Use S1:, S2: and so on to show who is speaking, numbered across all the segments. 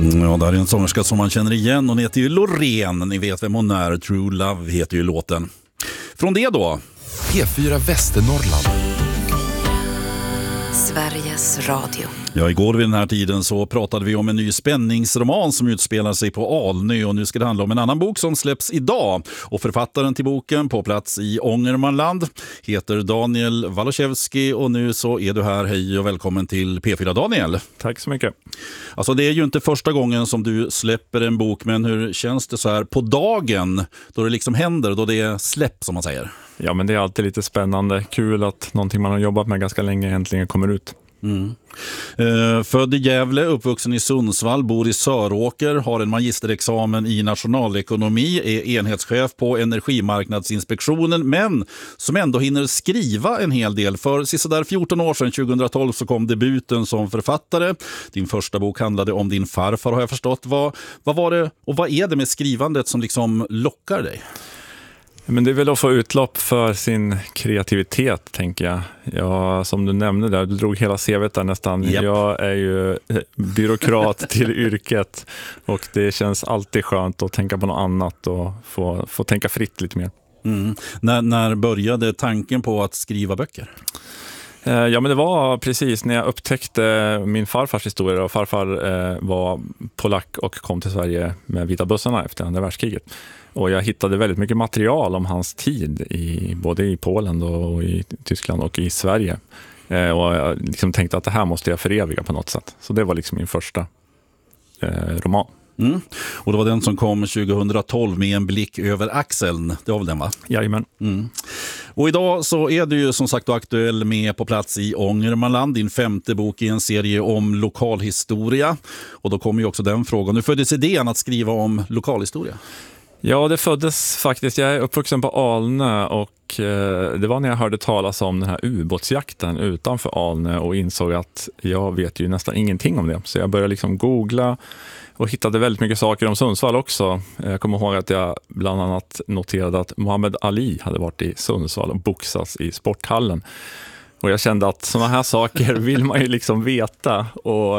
S1: Ja, det är en sångerska som man känner igen. Hon heter ju Loreen. Ni vet vem hon är. True Love heter ju låten. Från det då?
S2: P4 Västernorrland.
S3: Sveriges Radio.
S1: Ja, igår vid den här tiden så pratade vi om en ny spänningsroman som utspelar sig på Alnö, och nu ska det handla om en annan bok som släpps idag. Och författaren till boken på plats i Ångermanland heter Daniel Waloszewski, och nu så är du här. Hej och välkommen till P4, Daniel.
S4: Tack så mycket.
S1: Alltså, det är ju inte första gången som du släpper en bok, men hur känns det så här på dagen då det liksom händer, då det är släpp som man säger?
S4: Ja, men det är alltid lite spännande. Kul att någonting man har jobbat med ganska länge äntligen kommer ut.
S1: Född i Gävle, uppvuxen i Sundsvall, bor i Söråker, har en magisterexamen i nationalekonomi, är enhetschef på Energimarknadsinspektionen, men som ändå hinner skriva en hel del. För sådär 14 år sedan, 2012, så kom debuten som författare. Din första bok handlade om din farfar, har jag förstått. Vad var det, och vad är det med skrivandet som liksom lockar dig?
S4: Men det är väl att få utlopp för sin kreativitet, tänker jag. Ja, som du nämnde där, du drog hela CV:t där nästan.
S1: Yep. Jag
S4: är ju byråkrat till yrket, och det känns alltid skönt att tänka på något annat och få tänka fritt lite mer.
S1: När började tanken på att skriva böcker?
S4: Ja, men det var precis när jag upptäckte min farfars historia. Och farfar var polack och kom till Sverige med vita bussarna efter andra världskriget. Och jag hittade väldigt mycket material om hans tid både i Polen och i Tyskland och i Sverige. Och jag liksom tänkte att det här måste jag föreviga på något sätt. Så det var liksom min första roman.
S1: Och det var den som kom 2012 med en blick över axeln. Det var väl den, va?
S4: Jajamän.
S1: Och idag så är du ju som sagt aktuell med på plats i Ångermanland, din 5:e bok i en serie om lokalhistoria. Och då kommer ju också den frågan. Nu föddes idén att skriva om lokalhistoria.
S4: Ja, det föddes faktiskt. Jag är uppvuxen på Alnö, och det var när jag hörde talas om den här ubåtsjakten utanför Alnö och insåg att jag vet ju nästan ingenting om det. Så jag började liksom googla och hittade väldigt mycket saker om Sundsvall också. Jag kommer ihåg att jag bland annat noterade att Muhammad Ali hade varit i Sundsvall och boxats i sporthallen. Och jag kände att såna här saker vill man ju liksom veta. Och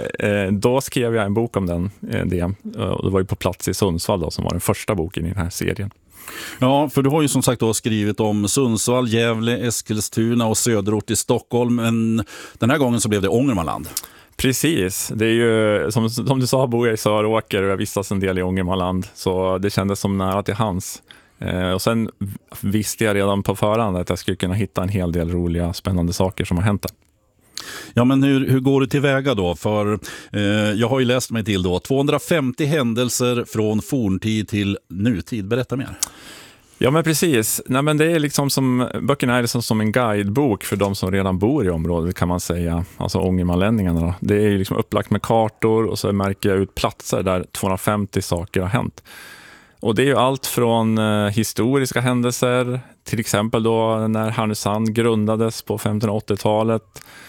S4: då skrev jag en bok om det. Och det var ju på plats i Sundsvall då, som var den första boken i den här serien.
S1: Ja, för du har ju som sagt då skrivit om Sundsvall, Gävle, Eskilstuna och söderort i Stockholm. Men den här gången så blev det Ångermanland.
S4: Precis, det är ju som du sa, bor jag i Söråker och jag vistas en del i Ångermanland, så det kändes som nära till hands. Och sen visste jag redan på förhand att jag skulle kunna hitta en hel del roliga, spännande saker som har hänt där.
S1: Ja, men hur går det tillväga då? För jag har ju läst mig till då 250 händelser från forntid till nutid. Berätta mer.
S4: Ja, men precis. Nej, men det är liksom böckerna är som en guidebok för de som redan bor i området, kan man säga. Alltså ångermanlänningarna då. Det är ju liksom upplagt med kartor, och så märker jag ut platser där 250 saker har hänt. Och det är ju allt från historiska händelser, till exempel då när Härnösand grundades på 1580-talet.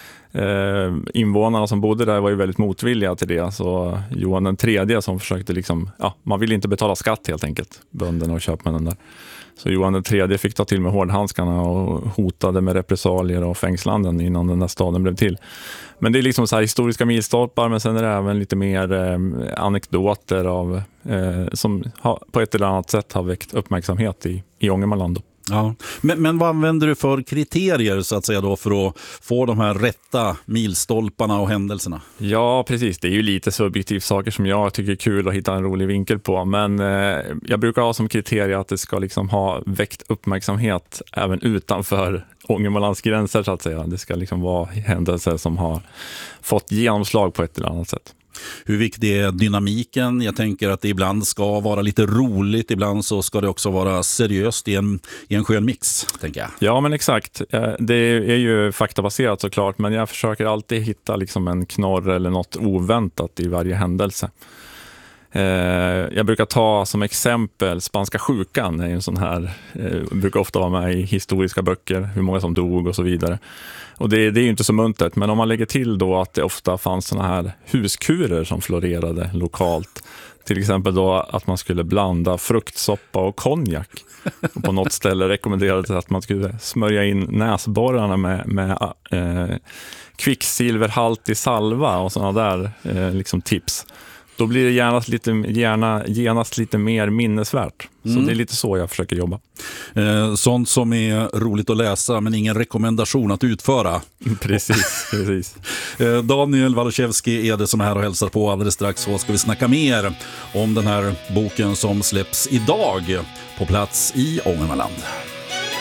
S4: Invånarna som bodde där var ju väldigt motvilliga till det. Så Johan den tredje som försökte man ville inte betala skatt helt enkelt, bönderna och köpmännen där. Så Johan den tredje fick ta till med hårdhandskarna och hotade med repressalier och fängslanden innan den där staden blev till. Men det är liksom så här historiska milstolpar, men sen är det även lite mer anekdoter som på ett eller annat sätt har väckt uppmärksamhet i Ångermanland.
S1: Ja. Men vad använder du för kriterier så att säga då för att få de här rätta milstolparna och händelserna?
S4: Ja, precis. Det är ju lite subjektivt saker som jag tycker är kul att hitta en rolig vinkel på. Men jag brukar ha som kriterie att det ska liksom ha väckt uppmärksamhet även utanför Ångermanlands gränser så att säga. Det ska liksom vara händelser som har fått genomslag på ett eller annat sätt.
S1: Hur viktig är dynamiken? Jag tänker att det ibland ska vara lite roligt, ibland så ska det också vara seriöst i en skön mix, tänker jag.
S4: Ja, men exakt. Det är ju faktabaserat såklart, men jag försöker alltid hitta liksom en knorr eller något oväntat i varje händelse. Jag brukar ta som exempel spanska sjukan, är en sån här, brukar ofta vara med i historiska böcker, hur många som dog och så vidare. Och det är ju inte så muntert, men om man lägger till då att det ofta fanns såna här huskurer som florerade lokalt. Till exempel då att man skulle blanda fruktsoppa och konjak. Och på något ställe rekommenderades att man skulle smörja in näsborrarna med kvicksilverhaltig salva och sådana där liksom tips. Då blir det genast lite mer minnesvärt. Så det är lite så jag försöker jobba.
S1: Sånt som är roligt att läsa men ingen rekommendation att utföra.
S4: Precis.
S1: Daniel Waluszewski är det som är här och hälsar på. Alldeles strax så ska vi snacka mer om den här boken som släpps idag på plats i Ångermanland.